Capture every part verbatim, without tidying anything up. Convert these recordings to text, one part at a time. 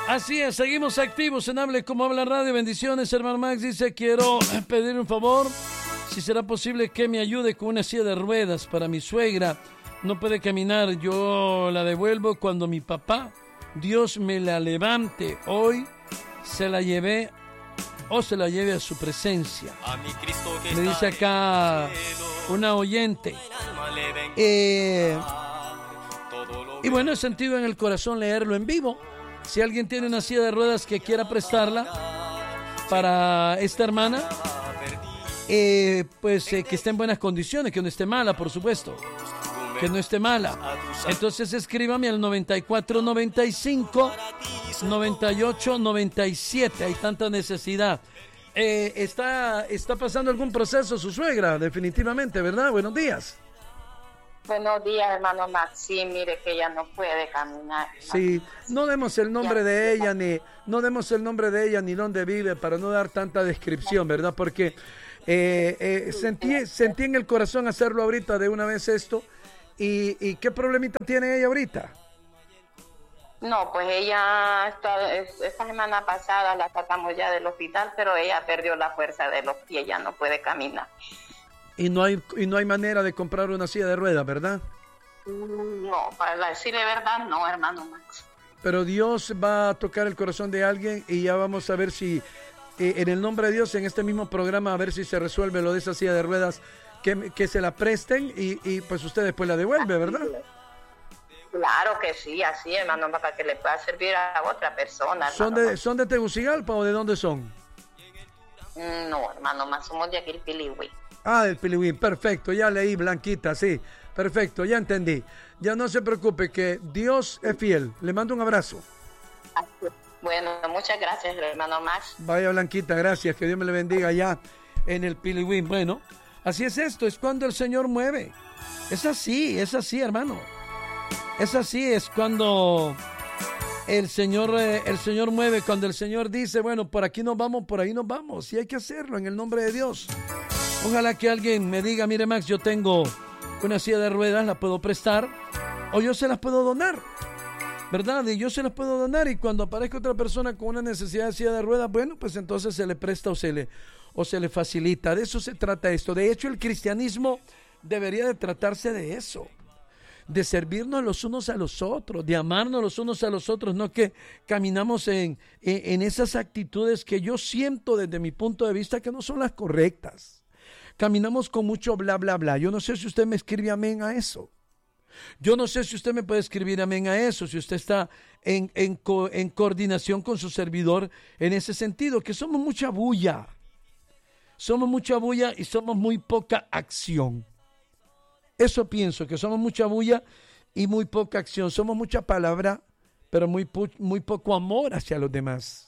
Así es, seguimos activos en Hable Como Habla Radio. Bendiciones, hermano Max. Dice, quiero pedir un favor, si será posible que me ayude con una silla de ruedas para mi suegra. No puede caminar, yo la devuelvo cuando mi papá, Dios me la levante. Hoy se la llevé o se la lleve a su presencia. Me dice acá una oyente. Eh, y bueno, he sentido en el corazón leerlo en vivo. Si alguien tiene una silla de ruedas que quiera prestarla para esta hermana, eh, pues eh, que esté en buenas condiciones, que no esté mala, por supuesto, que no esté mala. Entonces escríbame al noventa y cuatro noventa y cinco noventa y ocho noventa y siete. Hay tanta necesidad. Eh, está, está pasando algún proceso su suegra, definitivamente, ¿verdad? Buenos días. Buenos días, hermano Max. Sí, mire que ella no puede caminar. Sí, no demos el nombre de ella, ni no demos el nombre de ella ni dónde vive para no dar tanta descripción, ¿verdad? Porque eh, eh, sentí, sentí en el corazón hacerlo ahorita de una vez esto. ¿Y, y qué problemita tiene ella ahorita? No, pues ella, esta, esta semana pasada la sacamos ya del hospital, pero ella perdió la fuerza de los pies, ya no puede caminar. Y no hay y no hay manera de comprar una silla de ruedas, ¿verdad? No, para decirle verdad, no, hermano Max. Pero Dios va a tocar el corazón de alguien y ya vamos a ver si, eh, en el nombre de Dios, en este mismo programa, a ver si se resuelve lo de esa silla de ruedas, que, que se la presten y, y pues usted después la devuelve, ¿verdad? Claro que sí, así, hermano, para que le pueda servir a otra persona. ¿Son de, Max. ¿Son de Tegucigalpa o de dónde son? No, hermano Max, somos de aquí el Pilihui. Ah, del Pilihuín, perfecto, ya leí, Blanquita, sí, perfecto, ya entendí. Ya no se preocupe, que Dios es fiel. Le mando un abrazo. Bueno, muchas gracias, hermano Max. Vaya, Blanquita, gracias, que Dios me le bendiga allá en el Pilihuín. Bueno, así es esto, es cuando el Señor mueve. Es así, es así, hermano. Es así, es cuando el Señor, eh, el Señor mueve, cuando el Señor dice, bueno, por aquí nos vamos, por ahí nos vamos. Y hay que hacerlo en el nombre de Dios. Ojalá que alguien me diga, mire Max, yo tengo una silla de ruedas, la puedo prestar o yo se las puedo donar, ¿verdad? Y yo se las puedo donar y cuando aparezca otra persona con una necesidad de silla de ruedas, bueno, pues entonces se le presta o se le, o se le facilita. De eso se trata esto. De hecho, el cristianismo debería de tratarse de eso, de servirnos los unos a los otros, de amarnos los unos a los otros, no que caminamos en, en, en esas actitudes que yo siento desde mi punto de vista que no son las correctas. Caminamos con mucho bla, bla, bla. Yo no sé si usted me escribe amén a eso. Yo no sé si usted me puede escribir amén a eso, si usted está en, en, co, en coordinación con su servidor en ese sentido, que somos mucha bulla. Somos mucha bulla y somos muy poca acción. Eso pienso, que somos mucha bulla y muy poca acción. Somos mucha palabra, pero muy, muy poco amor hacia los demás.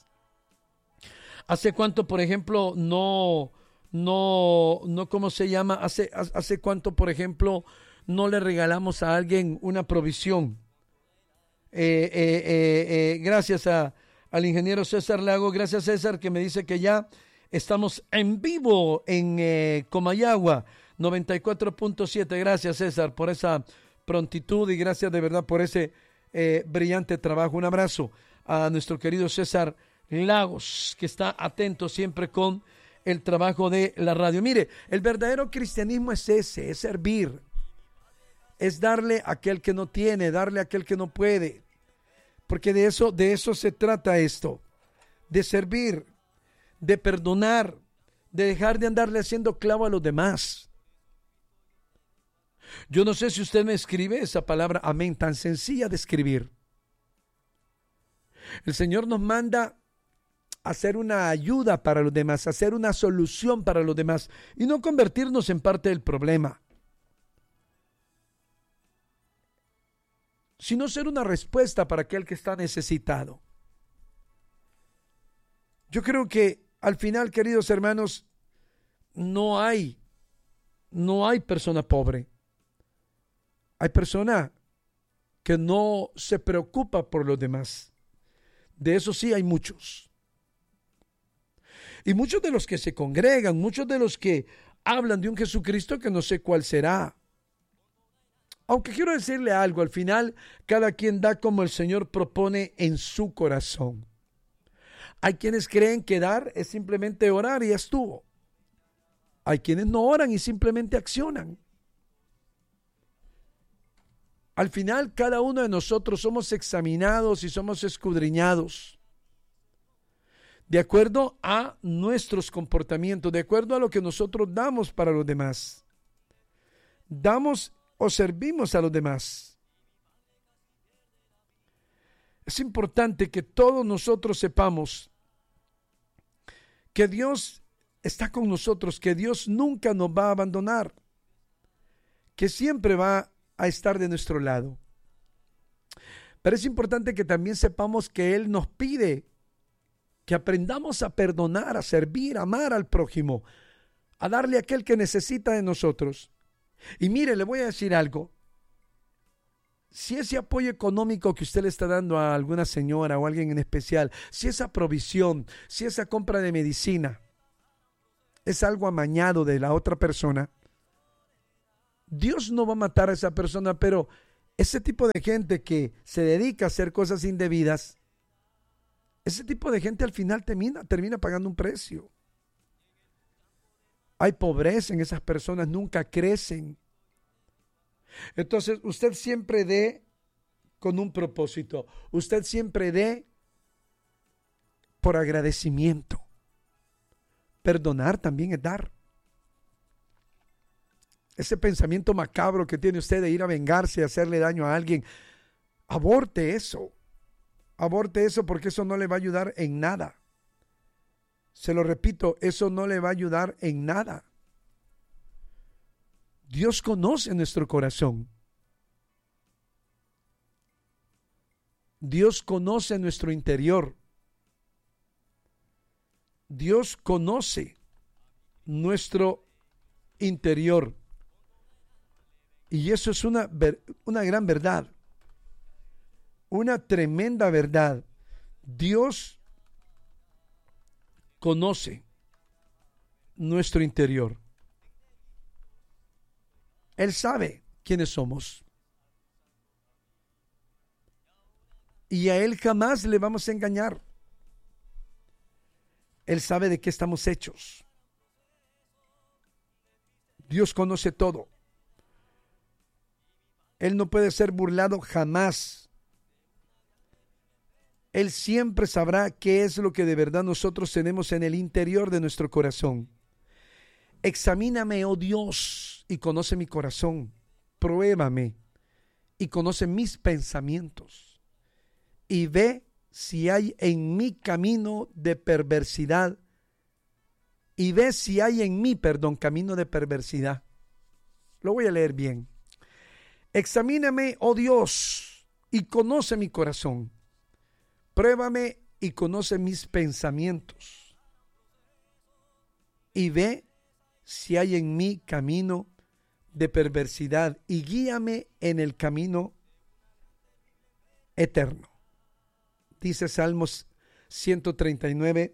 ¿Hace cuánto, por ejemplo, no... No, no, ¿cómo se llama? Hace, hace cuánto, por ejemplo, no le regalamos a alguien una provisión. Eh, eh, eh, eh, gracias a, al ingeniero César Lago, gracias César, que me dice que ya estamos en vivo en eh, Comayagua, noventa y cuatro punto siete. Gracias César por esa prontitud y gracias de verdad por ese eh, brillante trabajo. Un abrazo a nuestro querido César Lagos, que está atento siempre con el trabajo de la radio. Mire, el verdadero cristianismo es ese, es servir. Es darle a aquel que no tiene, darle a aquel que no puede. Porque de eso, de eso se trata esto. De servir, de perdonar, de dejar de andarle haciendo clavo a los demás. Yo no sé si usted me escribe esa palabra amén, tan sencilla de escribir. El Señor nos manda hacer una ayuda para los demás, hacer una solución para los demás y no convertirnos en parte del problema, sino ser una respuesta para aquel que está necesitado. Yo creo que al final, queridos hermanos, no hay, no hay persona pobre. Hay persona que no se preocupa por los demás. De eso sí hay muchos. Y muchos de los que se congregan, muchos de los que hablan de un Jesucristo que no sé cuál será. Aunque quiero decirle algo, al final cada quien da como el Señor propone en su corazón. Hay quienes creen que dar es simplemente orar y ya estuvo. Hay quienes no oran y simplemente accionan. Al final cada uno de nosotros somos examinados y somos escudriñados de acuerdo a nuestros comportamientos, de acuerdo a lo que nosotros damos para los demás. Damos o servimos a los demás. Es importante que todos nosotros sepamos que Dios está con nosotros, que Dios nunca nos va a abandonar, que siempre va a estar de nuestro lado. Pero es importante que también sepamos que Él nos pide que aprendamos a perdonar, a servir, a amar al prójimo, a darle a aquel que necesita de nosotros. Y mire, le voy a decir algo. Si ese apoyo económico que usted le está dando a alguna señora o a alguien en especial, si esa provisión, si esa compra de medicina es algo amañado de la otra persona, Dios no va a matar a esa persona, pero ese tipo de gente que se dedica a hacer cosas indebidas, ese tipo de gente al final termina, termina pagando un precio. Hay pobreza en esas personas, nunca crecen. Entonces, usted siempre dé con un propósito. Usted siempre dé por agradecimiento. Perdonar también es dar. Ese pensamiento macabro que tiene usted de ir a vengarse y hacerle daño a alguien, aborte eso. Aborte eso porque eso no le va a ayudar en nada. Se lo repito, eso no le va a ayudar en nada. Dios conoce nuestro corazón. Dios conoce nuestro interior. Dios conoce nuestro interior. Y eso es una, una gran verdad. Una tremenda verdad. Dios conoce nuestro interior. Él sabe quiénes somos. Y a Él jamás le vamos a engañar. Él sabe de qué estamos hechos. Dios conoce todo. Él no puede ser burlado jamás. Él siempre sabrá qué es lo que de verdad nosotros tenemos en el interior de nuestro corazón. Examíname, oh Dios, y conoce mi corazón. Pruébame y conoce mis pensamientos. Y ve si hay en mí camino de perversidad. Y ve si hay en mí, perdón, camino de perversidad. Lo voy a leer bien. Examíname, oh Dios, y conoce mi corazón. Pruébame y conoce mis pensamientos. Y ve si hay en mí camino de perversidad y guíame en el camino eterno. Dice Salmos ciento treinta y nueve,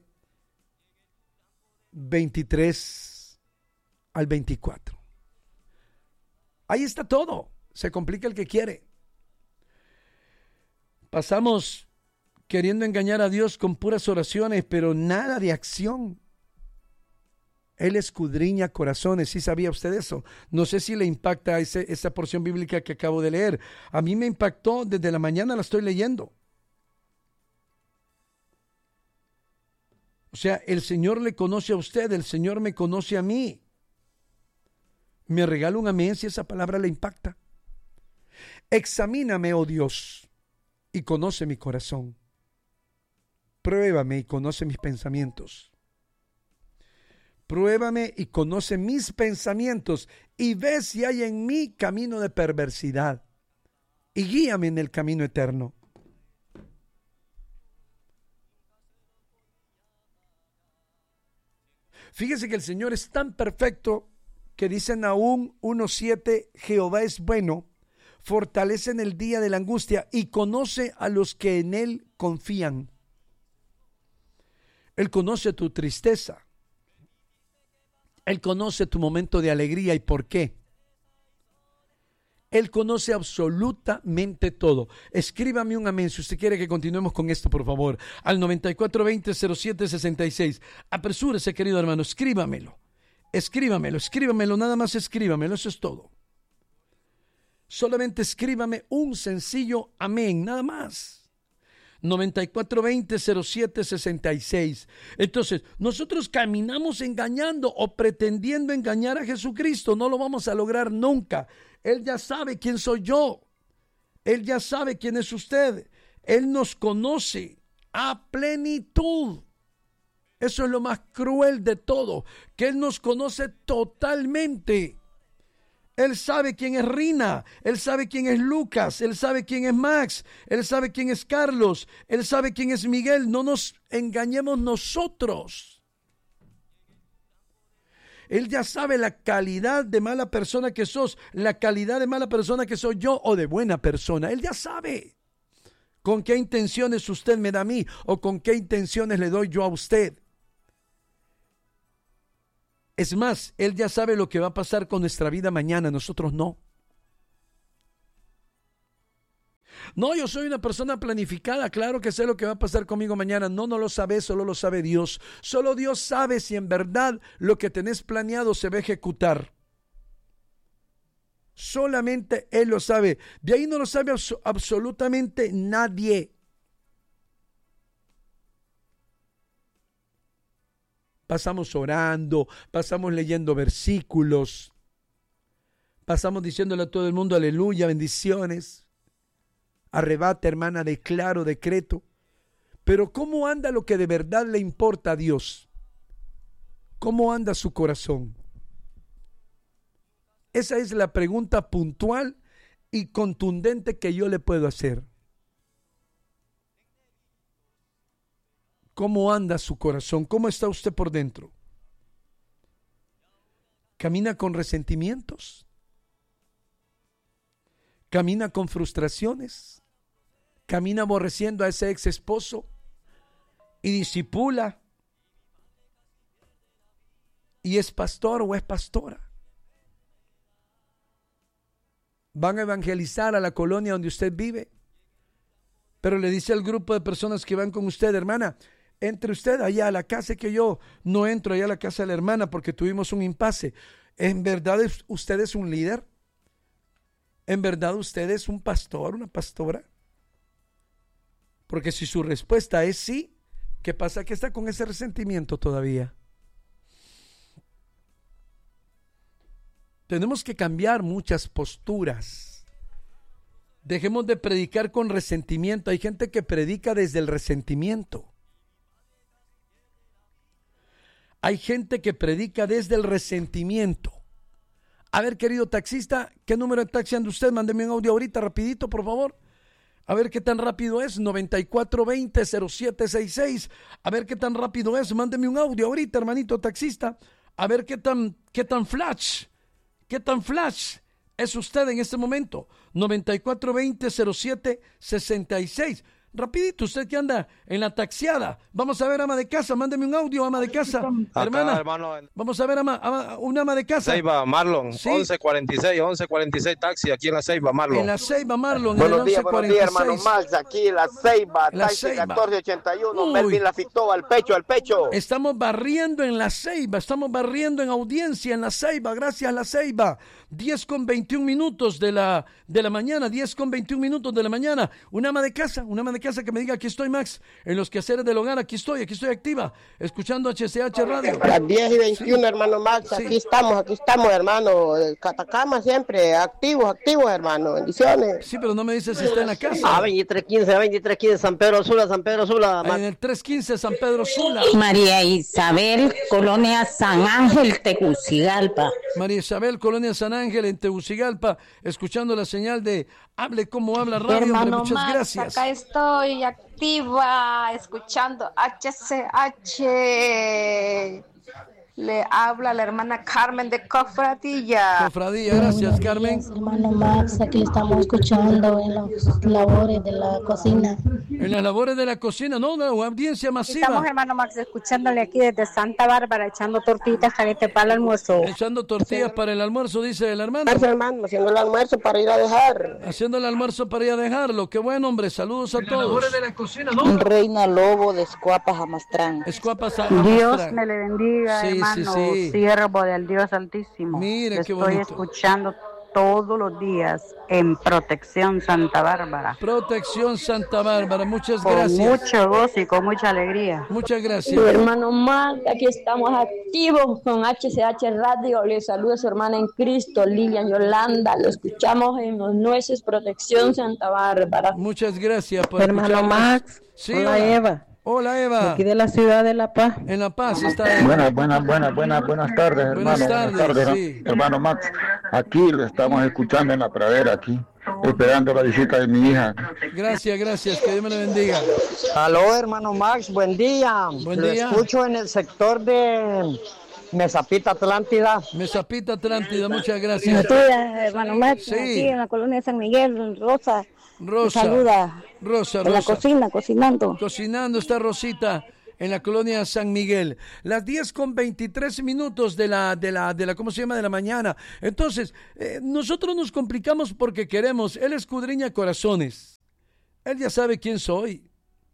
veintitrés al veinticuatro. Ahí está todo. Se complica el que quiere. Pasamos queriendo engañar a Dios con puras oraciones, pero nada de acción. Él escudriña corazones. ¿Sí sabía usted eso? No sé si le impacta ese, esa porción bíblica que acabo de leer. A mí me impactó, desde la mañana la estoy leyendo. O sea, el Señor le conoce a usted, el Señor me conoce a mí. Me regala un amén si esa palabra le impacta. Examíname, oh Dios, y conoce mi corazón. Pruébame y conoce mis pensamientos. Pruébame y conoce mis pensamientos y ve si hay en mí camino de perversidad y guíame en el camino eterno. Fíjese que el Señor es tan perfecto que dice Nahum uno siete, Jehová es bueno, fortalece en el día de la angustia y conoce a los que en Él confían. Él conoce tu tristeza. Él conoce tu momento de alegría y por qué. Él conoce absolutamente todo. Escríbame un amén si usted quiere que continuemos con esto, por favor. Al noventa y cuatro veinte cero siete sesenta y seis. Apresúrese, querido hermano, escríbamelo. Escríbamelo, escríbamelo, nada más escríbamelo, eso es todo. Solamente escríbame un sencillo amén, nada más. noventa y cuatro veinte cero siete sesenta y seis. Entonces, nosotros caminamos engañando o pretendiendo engañar a Jesucristo. No lo vamos a lograr nunca. Él ya sabe quién soy yo. Él ya sabe quién es usted. Él nos conoce a plenitud. Eso es lo más cruel de todo, que Él nos conoce totalmente. Él sabe quién es Rina, Él sabe quién es Lucas, Él sabe quién es Max, Él sabe quién es Carlos, Él sabe quién es Miguel. No nos engañemos nosotros. Él ya sabe la calidad de mala persona que sos, la calidad de mala persona que soy yo o de buena persona. Él ya sabe con qué intenciones usted me da a mí o con qué intenciones le doy yo a usted. Es más, Él ya sabe lo que va a pasar con nuestra vida mañana, nosotros no. No, yo soy una persona planificada, claro que sé lo que va a pasar conmigo mañana. No, no lo sabe, solo lo sabe Dios. Solo Dios sabe si en verdad lo que tenés planeado se va a ejecutar. Solamente Él lo sabe. De ahí no lo sabe abs- absolutamente nadie. Pasamos orando, pasamos leyendo versículos, pasamos diciéndole a todo el mundo aleluya, bendiciones. Arrebata, hermana, declaro, decreto. Pero ¿cómo anda lo que de verdad le importa a Dios? ¿Cómo anda su corazón? Esa es la pregunta puntual y contundente que yo le puedo hacer. ¿Cómo anda su corazón? ¿Cómo está usted por dentro? ¿Camina con resentimientos? ¿Camina con frustraciones? ¿Camina aborreciendo a ese ex esposo? ¿Y disipula? ¿Y es pastor o es pastora? ¿Van a evangelizar a la colonia donde usted vive? Pero le dice al grupo de personas que van con usted, hermana, entre usted allá a la casa, que yo no entro allá a la casa de la hermana porque tuvimos un impasse. ¿En verdad usted es un líder? ¿En verdad usted es un pastor, una pastora? Porque si su respuesta es sí, ¿qué pasa? Que está con ese resentimiento todavía. Tenemos que cambiar muchas posturas. Dejemos de predicar con resentimiento. Hay gente que predica desde el resentimiento. Hay gente que predica desde el resentimiento. A ver, querido taxista, ¿qué número de taxi anda usted? Mándeme un audio ahorita, rapidito, por favor. A ver qué tan rápido es, noventa y cuatro veinte cero siete sesenta y seis. A ver qué tan rápido es, mándeme un audio ahorita, hermanito taxista. A ver qué tan, qué tan flash, qué tan flash es usted en este momento. noventa y cuatro veinte cero siete sesenta y seis. Rapidito, usted que anda en la taxiada. Vamos a ver, ama de casa, mándeme un audio, ama de casa. Acá, hermana, hermano, vamos a ver, ama, ama, una ama de casa. Ceiba, Marlon, sí. once cuarenta y seis, once cuarenta y seis taxi aquí en la Ceiba, Marlon. En la Ceiba, Marlon. Buenos en el días, buenos días, hermano Max, aquí en la Ceiba, la taxi Ceiba. catorce ochenta y uno, Uy. Melvin la fitó al pecho, al pecho. Estamos barriendo en la Ceiba, estamos barriendo en audiencia en la Ceiba, gracias a la Ceiba. diez con veintiún minutos de la, de la mañana, diez con veintiún minutos de la mañana. Una ama de casa, una ama de casa que me diga, aquí estoy, Max, en los quehaceres del hogar, aquí estoy, aquí estoy activa, escuchando H C H Radio. Las diez y veintiuno, Sí. hermano Max, Sí. aquí estamos, aquí estamos, hermano. Catacama siempre, activos, activos, hermano. Bendiciones. Sí, pero no me dice si está en la casa. A veintitrés quince, veintitrés quince, San Pedro Sula, San Pedro Sula. Ahí en el trescientos quince San Pedro Sula. María Isabel, Colonia San Ángel, Tegucigalpa. María Isabel, Colonia San Ángel, en Tegucigalpa, escuchando la señal de Hable como habla radio. Hombre, Hermano muchas Max, gracias. acá estoy activa, escuchando H C H. Le habla la hermana Carmen de Cofradilla. Cofradilla, gracias, Carmen. Días, hermano Max, aquí le estamos escuchando en las labores de la cocina. En las labores de la cocina, no, no, audiencia masiva. Estamos, hermano Max, escuchándole aquí desde Santa Bárbara, echando tortitas calientes para el almuerzo. Echando tortillas sí. para el almuerzo, dice el hermano. Gracias, hermano, haciendo el almuerzo para ir a dejar. Haciendo el almuerzo para ir a dejarlo. Qué buen hombre, saludos a en todos. Las labores de la cocina, ¿no? Reina Lobo de Escuapas, Amastrán. Escuapas, Amastrán. Dios me le bendiga, sí, hermano, sí, sí. siervo del Dios Altísimo. Mire, le qué bonito. Estoy escuchando todos los días en Protección Santa Bárbara. Protección Santa Bárbara, muchas con gracias. Con mucho gozo y con mucha alegría. Muchas gracias. Mi hermano Mac, aquí estamos activos con H C H Radio. Le saluda a su hermana en Cristo, Lilian Yolanda. Lo escuchamos en Los Nueces, Protección Santa Bárbara. Muchas gracias por hermano Max. Sí, hola, hola Eva. Hola Eva. Aquí de la ciudad de La Paz. En La Paz está. Eva. Buenas, buenas, buenas, buenas, buenas tardes, hermano. Buenas tardes, buenas tardes sí. hermano Max. Aquí lo estamos escuchando en la pradera, aquí, esperando la visita de mi hija. Gracias, gracias, que Dios me lo bendiga. Aló, hermano Max, buen día. Buen lo día. escucho en el sector de Mesapita Atlántida. Mesapita Atlántida, muchas gracias. Buenos días, hermano Max. Sí. Aquí en la colonia de San Miguel, Rosa. Rosa. Saluda. Rosa, en Rosa. la cocina, cocinando. Cocinando está Rosita en la colonia San Miguel. Las diez con veintitrés minutos de la, de la, de la, ¿cómo se llama? De la mañana. Entonces, eh, nosotros nos complicamos porque queremos. Él escudriña corazones. Él ya sabe quién soy.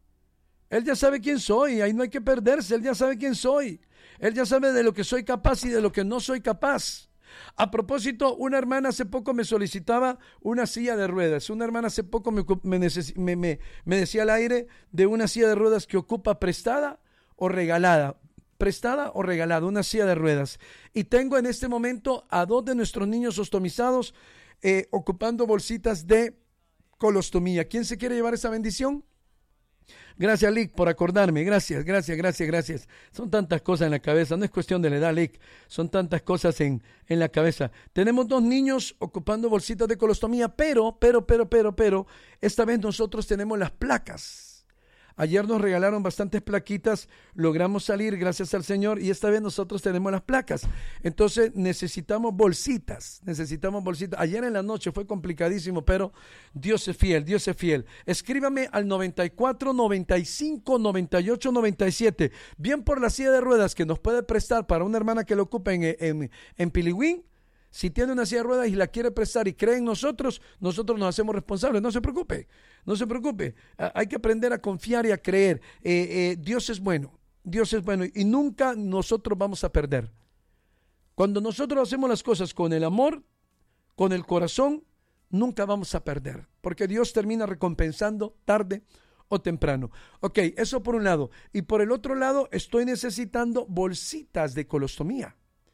Él ya sabe quién soy. Ahí no hay que perderse. Él ya sabe quién soy. Él ya sabe de lo que soy capaz y de lo que no soy capaz. A propósito, una hermana hace poco me solicitaba una silla de ruedas. Una hermana hace poco me, me, me, me, me decía al aire de una silla de ruedas que ocupa prestada o regalada. Prestada o regalada, una silla de ruedas. Y tengo en este momento a dos de nuestros niños ostomizados eh, ocupando bolsitas de colostomía. ¿Quién se quiere llevar esa bendición? Gracias, Lick, por acordarme. Gracias, gracias, gracias, gracias. Son tantas cosas en la cabeza. No es cuestión de la edad, Lick. Son tantas cosas en, en la cabeza. Tenemos dos niños ocupando bolsitas de colostomía, pero, pero, pero, pero, pero, esta vez nosotros tenemos las placas. Ayer nos regalaron bastantes plaquitas, logramos salir gracias al Señor y esta vez nosotros tenemos las placas. Entonces necesitamos bolsitas, necesitamos bolsitas. Ayer en la noche fue complicadísimo, pero Dios es fiel, Dios es fiel. Escríbame al noventa y cuatro, noventa y cinco, noventa y ocho, noventa y siete. Bien por la silla de ruedas que nos puede prestar para una hermana que lo ocupe en, en, en Pilihuín. Si tiene una silla de ruedas y la quiere prestar y cree en nosotros, nosotros nos hacemos responsables. No se preocupe, no se preocupe. Hay que aprender a confiar y a creer. Eh, eh, Dios es bueno, Dios es bueno y nunca nosotros vamos a perder. Cuando nosotros hacemos las cosas con el amor, con el corazón, nunca vamos a perder. Porque Dios termina recompensando tarde o temprano. Ok, eso por un lado. Y por el otro lado, estoy necesitando bolsitas de colostomía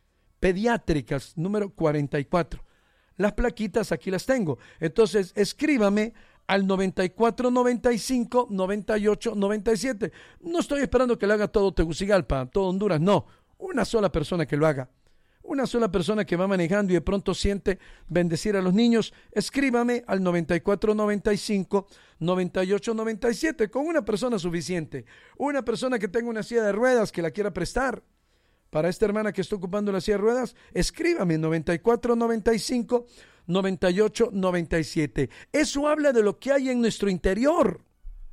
pediátricas, número cuarenta y cuatro. Las plaquitas aquí las tengo. Entonces, escríbame al noventa y cuatro, noventa y cinco, noventa y ocho, noventa y siete. No estoy esperando que lo haga todo Tegucigalpa, todo Honduras, no. Una sola persona que lo haga. Una sola persona que va manejando y de pronto siente bendecir a los niños. Escríbame al noventa y cuatro, noventa y cinco, noventa y ocho, noventa y siete. Con una persona suficiente. Una persona que tenga una silla de ruedas que la quiera prestar. Para esta hermana que está ocupando la silla de ruedas, escríbame noventa y cuatro, noventa y cinco, noventa y ocho, noventa y siete. Eso habla de lo que hay en nuestro interior.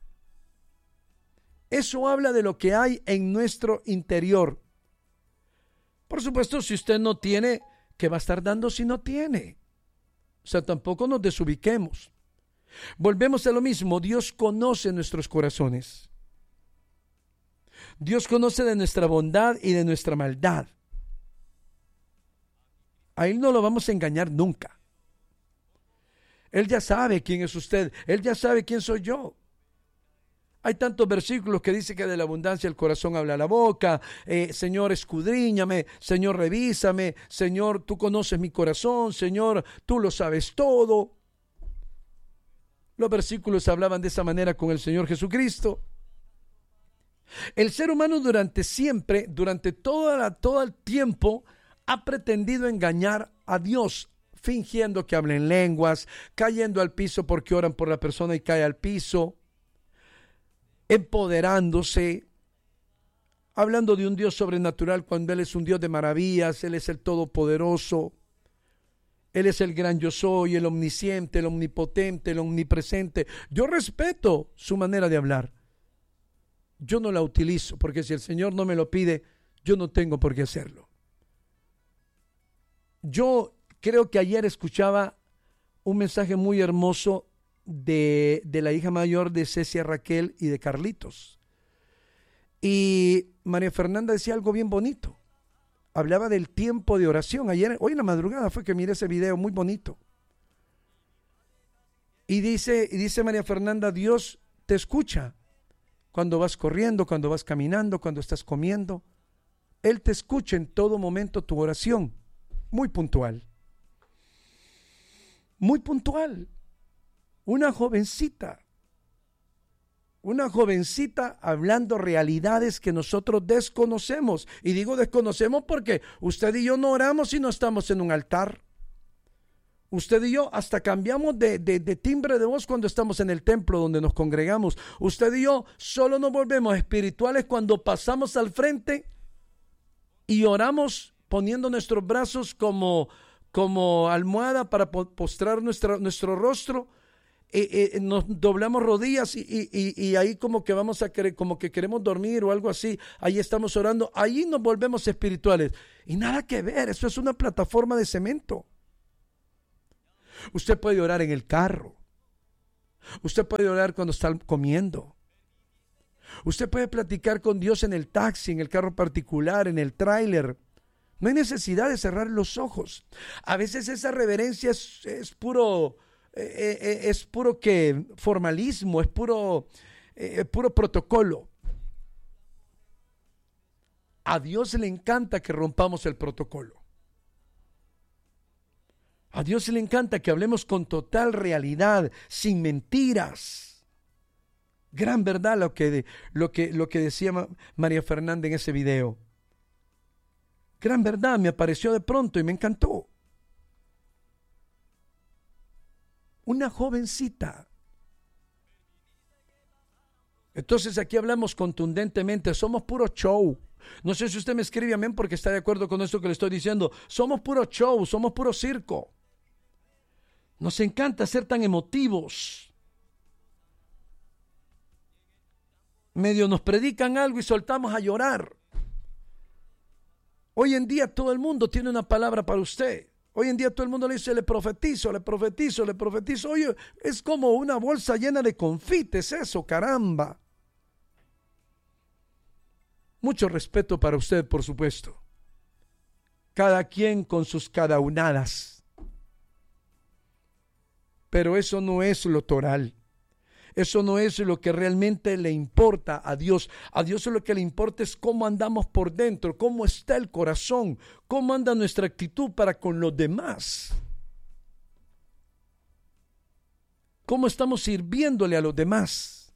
Eso habla de lo que hay en nuestro interior. Por supuesto, si usted no tiene, ¿qué va a estar dando si no tiene? O sea, tampoco nos desubiquemos. Volvemos a lo mismo. Dios conoce nuestros corazones. Dios conoce de nuestra bondad y de nuestra maldad. A Él no lo vamos a engañar nunca. Él ya sabe quién es usted. Él ya sabe quién soy yo. Hay tantos versículos que dice que de la abundancia el corazón habla la boca. Eh, Señor, escudriñame. Señor, revísame. Señor, tú conoces mi corazón. Señor, tú lo sabes todo. Los versículos hablaban de esa manera con el Señor Jesucristo. El ser humano durante siempre, durante toda la, todo el tiempo, ha pretendido engañar a Dios, fingiendo que hablan lenguas, cayendo al piso porque oran por la persona y cae al piso, empoderándose, hablando de un Dios sobrenatural cuando Él es un Dios de maravillas, Él es el Todopoderoso, Él es el gran yo soy, el omnisciente, el omnipotente, el omnipresente. Yo respeto su manera de hablar. Yo no la utilizo porque si el Señor no me lo pide, yo no tengo por qué hacerlo. Yo creo que ayer escuchaba un mensaje muy hermoso de, de la hija mayor de Cecia Raquel y de Carlitos. Y María Fernanda decía algo bien bonito. Hablaba del tiempo de oración. Ayer, hoy en la madrugada fue que miré ese video muy bonito. Y dice, y dice María Fernanda, Dios te escucha cuando vas corriendo, cuando vas caminando, cuando estás comiendo. Él te escucha en todo momento tu oración. Muy puntual. Muy puntual. Una jovencita. Una jovencita hablando realidades que nosotros desconocemos. Y digo desconocemos porque usted y yo no oramos si no estamos en un altar. Usted y yo hasta cambiamos de, de, de timbre de voz cuando estamos en el templo donde nos congregamos. Usted y yo solo nos volvemos espirituales cuando pasamos al frente y oramos poniendo nuestros brazos como, como almohada para postrar nuestra, nuestro rostro. Eh, eh, nos doblamos rodillas y, y, y ahí como que vamos a querer, como que queremos dormir o algo así, ahí estamos orando, ahí nos volvemos espirituales. Y nada que ver, eso es una plataforma de cemento. Usted puede orar en el carro, usted puede orar cuando está comiendo, usted puede platicar con Dios en el taxi, en el carro particular, en el tráiler. No hay necesidad de cerrar los ojos. A veces esa reverencia es, es puro... Eh, eh, es puro que formalismo, es puro, eh, puro protocolo. A Dios le encanta que rompamos el protocolo. A Dios le encanta que hablemos con total realidad, sin mentiras. Gran verdad lo que, lo que, lo que decía María Fernanda en ese video. Gran verdad, me apareció de pronto y me encantó. Una jovencita. Entonces aquí hablamos contundentemente, somos puro show. No sé si usted me escribe amén porque está de acuerdo con esto que le estoy diciendo. Somos puro show, somos puro circo. Nos encanta ser tan emotivos. Medio nos predican algo y soltamos a llorar. Hoy en día todo el mundo tiene una palabra para usted. Hoy en día todo el mundo le dice, le profetizo, le profetizo, le profetizo. Oye, es como una bolsa llena de confites eso, caramba. Mucho respeto para usted, por supuesto. Cada quien con sus cadaunadas. Pero eso no es lo toral. Eso no es lo que realmente le importa a Dios. A Dios lo que le importa es cómo andamos por dentro, cómo está el corazón, cómo anda nuestra actitud para con los demás. Cómo estamos sirviéndole a los demás.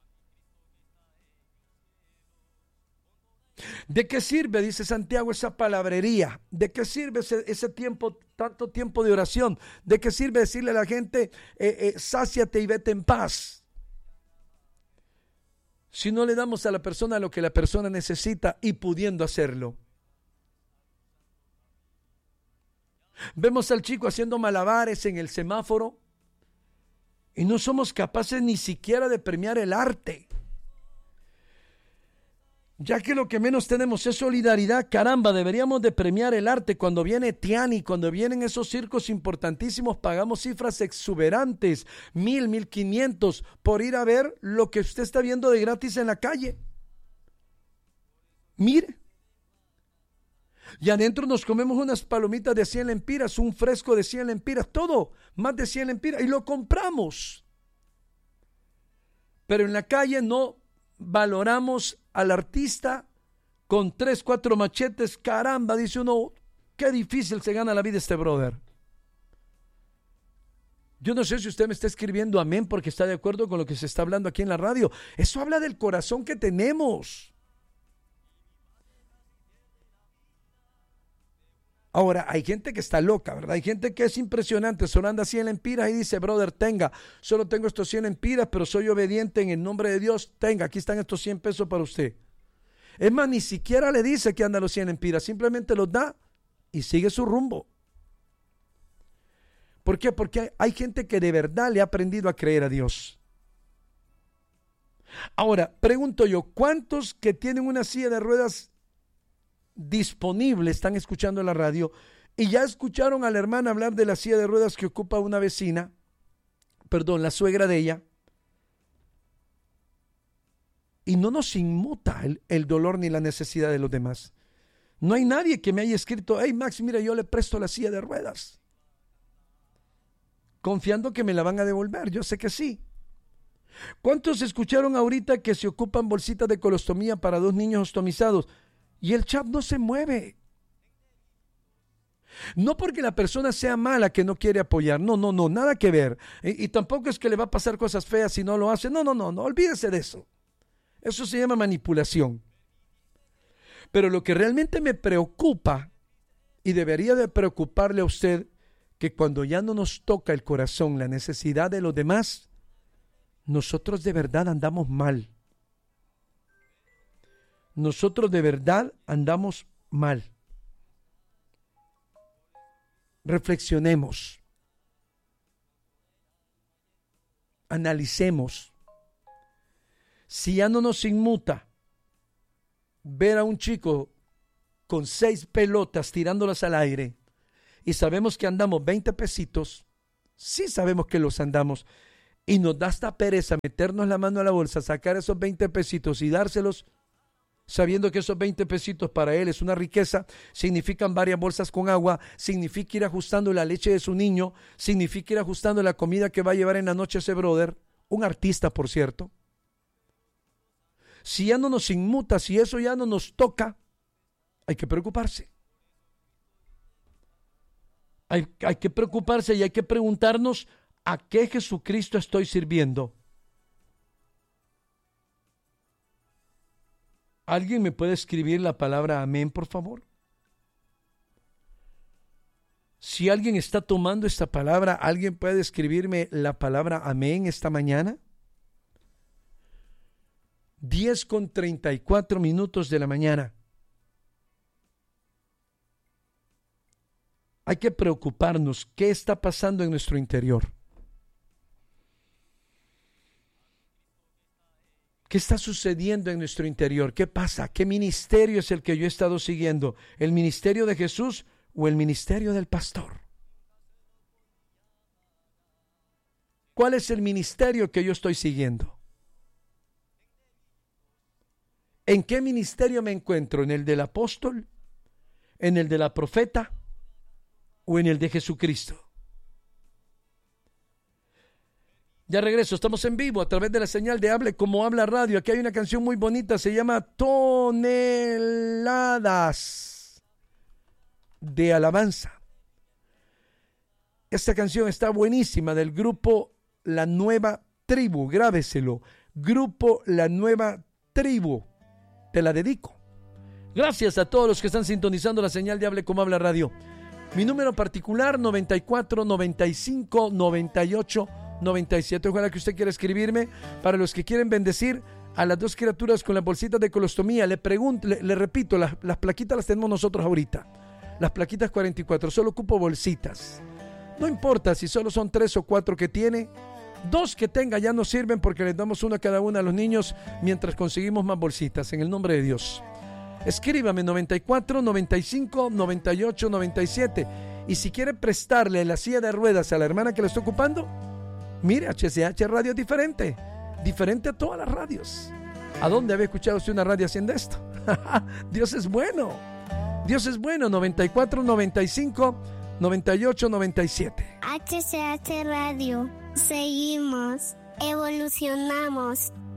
¿De qué sirve, dice Santiago, esa palabrería? ¿De qué sirve ese, ese tiempo, tanto tiempo de oración? ¿De qué sirve decirle a la gente, eh, eh, sáciate y vete en paz? Si no le damos a la persona lo que la persona necesita y pudiendo hacerlo. Vemos al chico haciendo malabares en el semáforo y no somos capaces ni siquiera de premiar el arte. Ya que lo que menos tenemos es solidaridad, caramba, deberíamos de premiar el arte. Cuando viene Tiani, cuando vienen esos circos importantísimos, pagamos cifras exuberantes, mil, mil quinientos, por ir a ver lo que usted está viendo de gratis en la calle. Mire. Y adentro nos comemos unas palomitas de cien lempiras, un fresco de cien lempiras, todo, más de cien lempiras, y lo compramos. Pero en la calle no valoramos al artista con tres, cuatro machetes. Caramba, dice uno, qué difícil se gana la vida este brother. Yo no sé si usted me está escribiendo amén porque está de acuerdo con lo que se está hablando aquí en la radio. Eso habla del corazón que tenemos. Ahora, hay gente que está loca, ¿verdad? Hay gente que es impresionante, solo anda cien lempiras y dice, brother, tenga, solo tengo estos cien lempiras, pero soy obediente en el nombre de Dios, tenga, aquí están estos cien pesos para usted. Es más, ni siquiera le dice que anda los cien empiras, simplemente los da y sigue su rumbo. ¿Por qué? Porque hay gente que de verdad le ha aprendido a creer a Dios. Ahora, pregunto yo, ¿cuántos que tienen una silla de ruedas disponible están escuchando la radio y ya escucharon a la hermana hablar de la silla de ruedas que ocupa una vecina, perdón, la suegra de ella? Y no nos inmuta el, el dolor ni la necesidad de los demás. No hay nadie que me haya escrito, hey Max, mira, yo le presto la silla de ruedas, confiando que me la van a devolver. Yo sé que sí. ¿Cuántos escucharon ahorita que se ocupan bolsitas de colostomía para dos niños ostomizados? Y el chat no se mueve. No porque la persona sea mala que no quiere apoyar. No, no, no, nada que ver. Y, y tampoco es que le va a pasar cosas feas si no lo hace. No, no, no, no, olvídese de eso. Eso se llama manipulación. Pero lo que realmente me preocupa, y debería de preocuparle a usted, que cuando ya no nos toca el corazón la necesidad de los demás, nosotros de verdad andamos mal. Nosotros de verdad andamos mal. Reflexionemos. Analicemos. Si ya no nos inmuta ver a un chico con seis pelotas tirándolas al aire y sabemos que andamos veinte pesitos, sí sabemos que los andamos, y nos da hasta pereza meternos la mano a la bolsa, sacar esos veinte pesitos y dárselos, sabiendo que esos veinte pesitos para él es una riqueza, significan varias bolsas con agua, significa ir ajustando la leche de su niño, significa ir ajustando la comida que va a llevar en la noche ese brother, un artista por cierto. Si ya no nos inmuta, si eso ya no nos toca, hay que preocuparse. Hay, hay que preocuparse y hay que preguntarnos, ¿a qué Jesucristo estoy sirviendo? ¿Alguien me puede escribir la palabra amén, por favor? Si alguien está tomando esta palabra, ¿alguien puede escribirme la palabra amén esta mañana? diez con treinta y cuatro minutos de la mañana. Hay que preocuparnos. ¿Qué está pasando en nuestro interior? ¿Qué está sucediendo en nuestro interior? ¿Qué pasa? ¿Qué ministerio es el que yo he estado siguiendo? ¿El ministerio de Jesús o el ministerio del pastor? ¿Cuál es el ministerio que yo estoy siguiendo? ¿En qué ministerio me encuentro? ¿En el del apóstol? ¿En el de la profeta? ¿O en el de Jesucristo? Ya regreso, estamos en vivo a través de la señal de Hable Como Habla Radio. Aquí hay una canción muy bonita, se llama Toneladas de Alabanza. Esta canción está buenísima, del grupo La Nueva Tribu, grábeselo, grupo La Nueva Tribu, te la dedico. Gracias a todos los que están sintonizando la señal de Hable Como Habla Radio. Mi número particular, noventa y cuatro, noventa y cinco, noventa y ocho, noventa y siete. Ojalá que usted quiera escribirme. Para los que quieren bendecir a las dos criaturas con las bolsitas de colostomía, le pregunto, le, le repito, las, las plaquitas las tenemos nosotros ahorita. Las plaquitas cuarenta y cuatro, solo ocupo bolsitas. No importa si solo son tres o cuatro que tiene, dos que tenga ya nos sirven porque les damos una a cada una a los niños mientras conseguimos más bolsitas, en el nombre de Dios. Escríbame noventa y cuatro, noventa y cinco, noventa y ocho, noventa y siete. Y si quiere prestarle la silla de ruedas a la hermana que le está ocupando, mire, H C H Radio es diferente, diferente a todas las radios. ¿A dónde había escuchado usted una radio haciendo esto? Dios es bueno, Dios es bueno. Noventa y cuatro, noventa y cinco, noventa y ocho, noventa y siete. H C H Radio, seguimos, evolucionamos.